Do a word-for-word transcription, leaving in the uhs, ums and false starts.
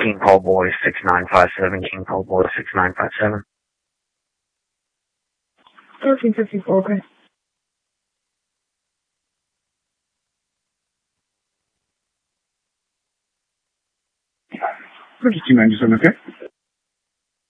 King Paul Boy six nine five seven, King Paul Boy six nine five seven. thirteen fifty-four, okay. thirty-two ninety-seven, okay.